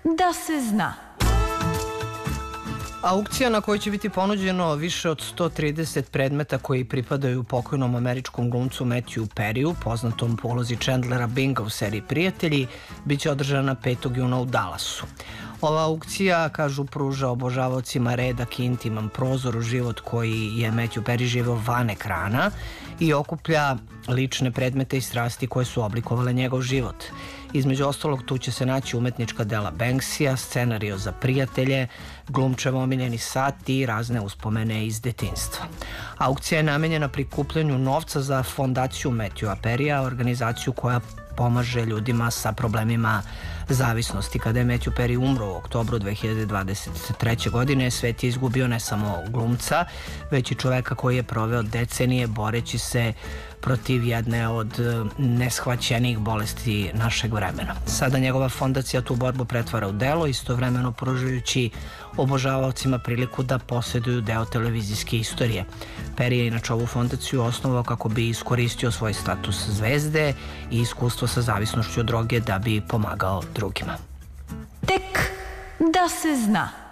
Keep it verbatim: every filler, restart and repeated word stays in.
da se zna. Aukcija na kojoj će biti ponuđeno više od sto trideset predmeta koji pripadaju pokojnom američkom glumcu Matthew Perryu, poznatom po ulozi Chandlera Binga u seriji Prijatelji, bit će održana petog juna u Dallasu. Ova aukcija, kažu, pruža obožavaocima redak i intiman prozor u život koji je Matthew Perry živeo van ekrana i okuplja lične predmete i strasti koje su oblikovale njegov život. Između ostalog, tu će se naći umetnička dela Banksija, scenario za Prijatelje, glumčevo omiljeni sat i razne uspomene iz detinjstva. Aukcija je namenjena prikupljanju novca za fondaciju Matthewa Perrya, organizaciju koja pomaže ljudima sa problemima zavisnosti. Kada je Matthew Perry umro u oktobru dve hiljade dvadeset treće. godine, svet je izgubio ne samo glumca, već i čoveka koji je proveo decenije boreći se protiv jedne od neshvaćenih bolesti našeg vremena. Sada njegova fondacija tu borbu pretvara u delo, istovremeno pružajući obožavaocima priliku da posjeduju deo televizijske istorije. Perry je inače ovu fondaciju osnovao kako bi iskoristio svoj status zvezde i iskustvo sa zavisnošću od droge da bi pomagao drugima. Tek da se zna.